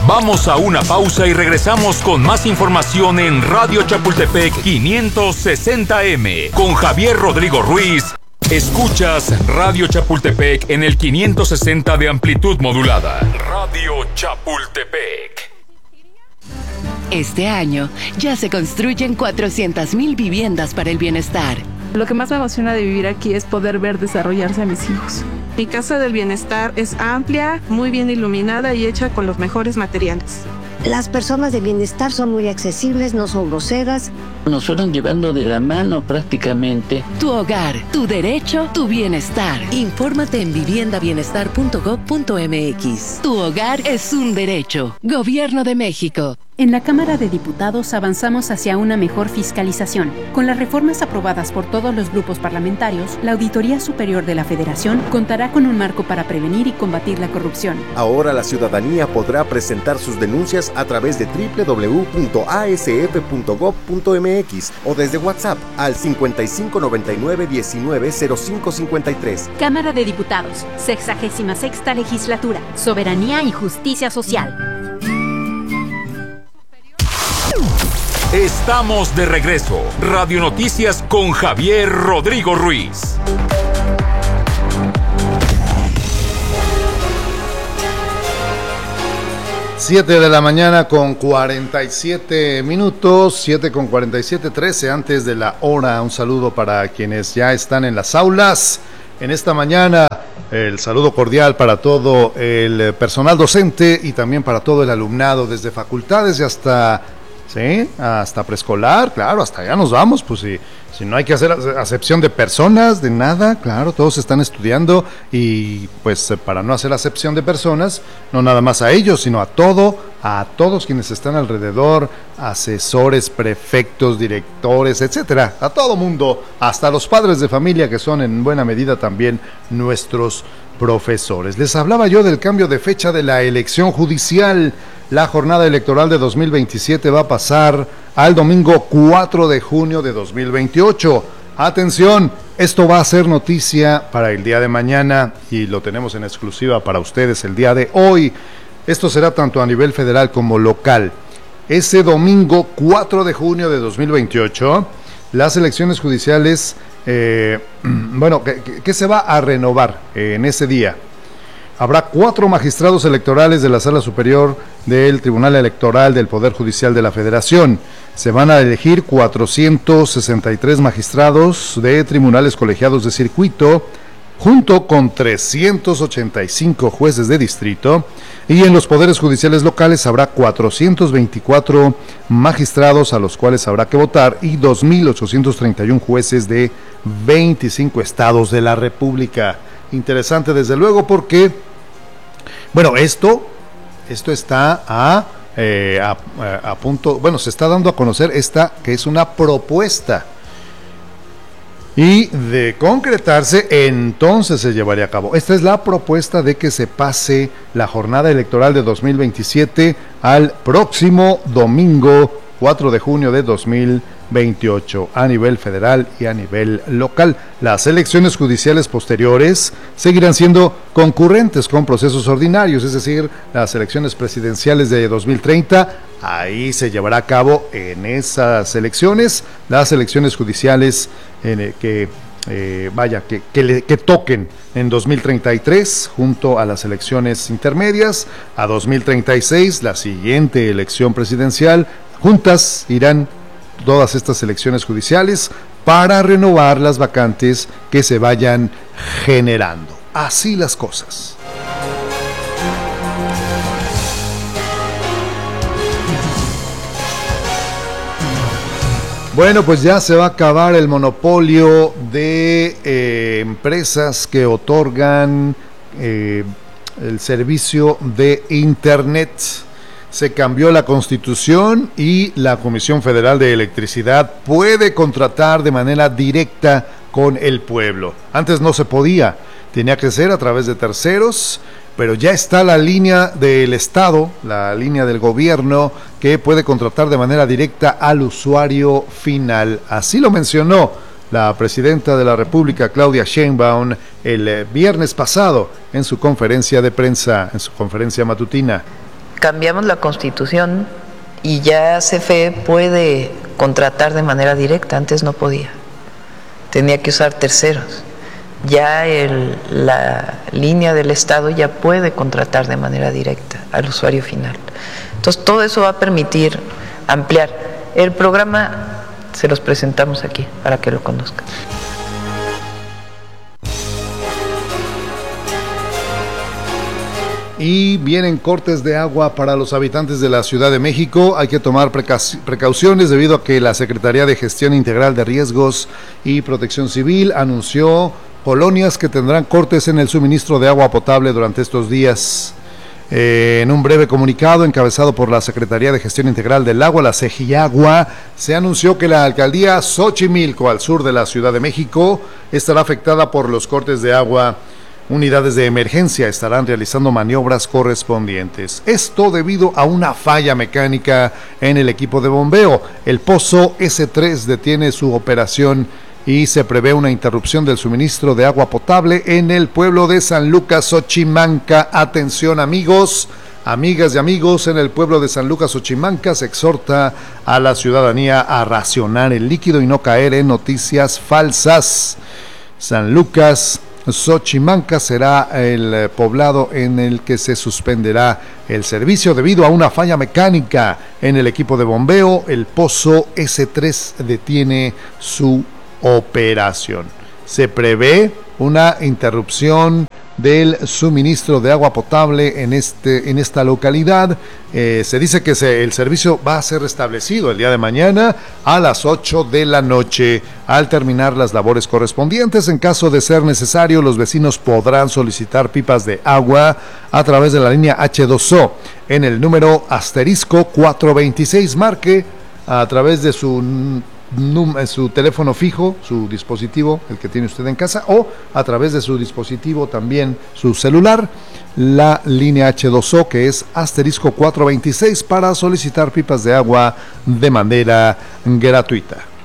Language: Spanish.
Vamos a una pausa y regresamos con más información en Radio Chapultepec 560M con Javier Rodrigo Ruiz. Escuchas Radio Chapultepec en el 560 de amplitud modulada. Radio Chapultepec. Este año ya se construyen 400,000 viviendas para el bienestar. Lo que más me emociona de vivir aquí es poder ver desarrollarse a mis hijos. Mi casa del bienestar es amplia, muy bien iluminada y hecha con los mejores materiales. Las personas de bienestar son muy accesibles, no son groseras. Nos fueron llevando de la mano prácticamente. Tu hogar, tu derecho, tu bienestar. Infórmate en viviendabienestar.gov.mx. Tu hogar es un derecho. Gobierno de México. En la Cámara de Diputados avanzamos hacia una mejor fiscalización. Con las reformas aprobadas por todos los grupos parlamentarios, la Auditoría Superior de la Federación contará con un marco para prevenir y combatir la corrupción. Ahora la ciudadanía podrá presentar sus denuncias a través de www.asf.gov.mx o desde WhatsApp al 5599-190553. Cámara de Diputados, 66ª Legislatura, Soberanía y Justicia Social. Estamos de regreso. Radio Noticias con Javier Rodrigo Ruiz. Siete de la mañana con 47 minutos, 7 con 47, 13 antes de la hora. Un saludo para quienes ya están en las aulas en esta mañana. El saludo cordial para todo el personal docente y también para todo el alumnado, desde facultades y hasta preescolar, claro, hasta allá nos vamos, pues si no hay que hacer acepción de personas, de nada, claro, todos están estudiando y pues para no hacer acepción de personas, no nada más a ellos, sino a todos quienes están alrededor, asesores, prefectos, directores, etcétera, a todo mundo, hasta los padres de familia que son en buena medida también nuestros profesores. Les hablaba yo del cambio de fecha de la elección judicial. La jornada electoral de 2027 va a pasar al domingo 4 de junio de 2028. Atención, esto va a ser noticia para el día de mañana y lo tenemos en exclusiva para ustedes el día de hoy. Esto será tanto a nivel federal como local. Ese domingo 4 de junio de 2028, las elecciones judiciales, ¿qué se va a renovar en ese día? Habrá 4 magistrados electorales de la Sala Superior del Tribunal Electoral del Poder Judicial de la Federación. Se van a elegir 463 magistrados de tribunales colegiados de circuito, junto con 385 jueces de distrito, y en los poderes judiciales locales habrá 424 magistrados a los cuales habrá que votar y 2.831 jueces de 25 estados de la República. Interesante desde luego porque, esto está a punto, se está dando a conocer esta que es una propuesta. Y de concretarse, entonces se llevaría a cabo. Esta es la propuesta de que se pase la jornada electoral de 2027 al próximo domingo 4 de junio de 2028 a nivel federal y a nivel local. Las elecciones judiciales posteriores seguirán siendo concurrentes con procesos ordinarios, es decir, las elecciones presidenciales de 2030, ahí se llevará a cabo en esas elecciones, las elecciones judiciales que toquen en 2033 junto a las elecciones intermedias, a 2036 la siguiente elección presidencial. Juntas irán todas estas elecciones judiciales para renovar las vacantes que se vayan generando. Así las cosas. Bueno, pues ya se va a acabar el monopolio de empresas que otorgan el servicio de Internet. Se cambió la Constitución y la Comisión Federal de Electricidad puede contratar de manera directa con el pueblo. Antes no se podía, tenía que ser a través de terceros, pero ya está la línea del Estado, la línea del gobierno, que puede contratar de manera directa al usuario final. Así lo mencionó la presidenta de la República, Claudia Sheinbaum, el viernes pasado en su conferencia de prensa, en su conferencia matutina. cambiamos la Constitución y ya CFE puede contratar de manera directa, antes no podía, tenía que usar terceros. Ya la línea del Estado ya puede contratar de manera directa al usuario final. Entonces todo eso va a permitir ampliar. El programa se los presentamos aquí para que lo conozcan. Y vienen cortes de agua para los habitantes de la Ciudad de México. Hay que tomar precauciones debido a que la Secretaría de Gestión Integral de Riesgos y Protección Civil anunció colonias que tendrán cortes en el suministro de agua potable durante estos días. En un breve comunicado encabezado por la Secretaría de Gestión Integral del Agua, la CEGIAGUA, se anunció que la alcaldía Xochimilco, al sur de la Ciudad de México, estará afectada por los cortes de agua. Unidades de emergencia estarán realizando maniobras correspondientes. Esto debido a una falla mecánica en el equipo de bombeo. El pozo S3 detiene su operación y se prevé una interrupción del suministro de agua potable en el pueblo de San Lucas, Xochimanca. Atención, amigos, amigas y amigos, en el pueblo de San Lucas, Xochimanca se exhorta a la ciudadanía a racionar el líquido y no caer en noticias falsas. San Lucas, Xochimanca será el poblado en el que se suspenderá el servicio debido a una falla mecánica en el equipo de bombeo. El pozo S3 detiene su operación. Se prevé una interrupción del suministro de agua potable en esta localidad. Se dice que el servicio va a ser restablecido el día de mañana a las 8 de la noche al terminar las labores correspondientes. En caso de ser necesario, los vecinos podrán solicitar pipas de agua a través de la línea H2O en el número *426. Marque a través de su teléfono fijo, su dispositivo, el que tiene usted en casa, o a través de su dispositivo también, su celular, la línea H2O, que es *426, para solicitar pipas de agua de manera gratuita.